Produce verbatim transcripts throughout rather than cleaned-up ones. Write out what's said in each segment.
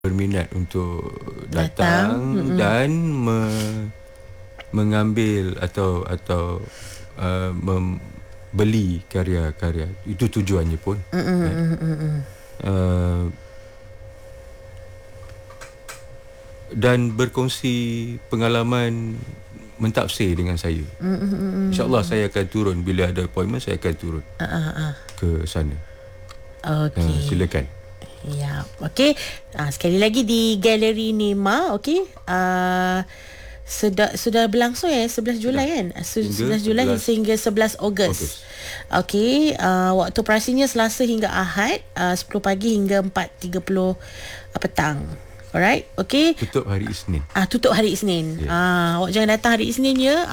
berminat untuk Datang, datang, mm-mm. dan me, mengambil atau atau uh, membeli karya-karya. Itu tujuannya pun. Mm-mm, eh. mm-mm. Uh, dan berkongsi pengalaman mentafsir dengan saya. Mm-mm. InsyaAllah saya akan turun. Bila ada appointment, saya akan turun Uh, uh, uh. ke sana. Okey. Uh, silakan. Ya, okey. Uh, sekali lagi di Galeri Nema, okey. Uh, sudah sudah berlangsung ya sebelas Julai kan? Su- sebelas Julai sehingga sebelas Ogos. Okey, uh, waktu operasinya Selasa hingga Ahad, uh, sepuluh pagi hingga empat tiga puluh petang. Alright, okey. Tutup hari Isnin. Ah, tutup hari Isnin. Yeah. Ah, awak jangan datang hari Isnin ya.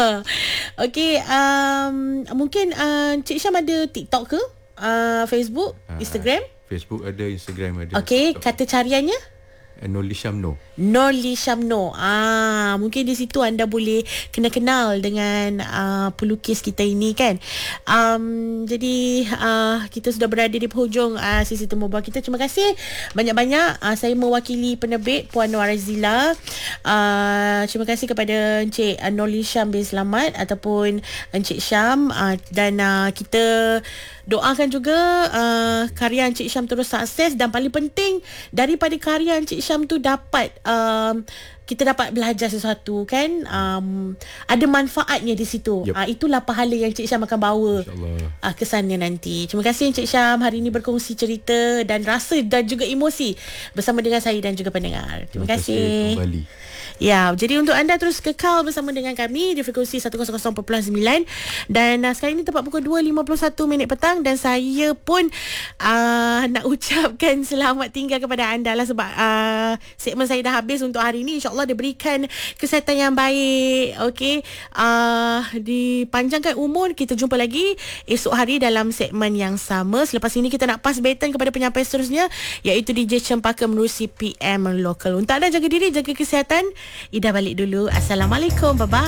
Okey, um, mungkin uh, Cik Syam ada TikTok ke? Uh, Facebook, Ah, Instagram? Facebook ada, Instagram ada. Okey, kata cariannya? Nurli Syamno. Nurli Syamno. Ah, mungkin di situ anda boleh kenal-kenal dengan uh, pelukis kita ini kan. Um, jadi uh, kita sudah berada di penghujung uh, sesi temu bual kita. Terima kasih banyak-banyak. Uh, saya mewakili penerbit Puan Nur Razila. Uh, terima kasih kepada Encik uh, Nurli Syam bin Selamat ataupun Encik Syam, uh, dan uh, kita doakan juga uh, karya Encik Syam terus sukses, dan paling penting daripada karya Encik Syam tu dapat um, kita dapat belajar sesuatu kan, um, ada manfaatnya di situ. Yep. Uh, itulah pahala yang Encik Syam akan bawa uh, ke sana nanti. Terima kasih Encik Syam hari ini berkongsi cerita dan rasa dan juga emosi bersama dengan saya dan juga pendengar. Terima, Terima kasih. kasih kembali. Ya, jadi untuk anda terus kekal bersama dengan kami di frekuensi seratus perpuluhan sembilan, dan uh, sekarang ini tepat pukul dua lima puluh satu minit petang, dan saya pun uh, nak ucapkan selamat tinggal kepada anda lah, sebab uh, segmen saya dah habis untuk hari ini. InsyaAllah diberikan kesihatan yang baik, okey, uh, dipanjangkan umur. Kita jumpa lagi esok hari dalam segmen yang sama. Selepas ini kita nak pass baton kepada penyampai seterusnya, iaitu D J Cempaka menerusi P M Lokal. Untuk anda, jaga diri, jaga kesihatan. Ida balik dulu. Assalamualaikum. Bye-bye.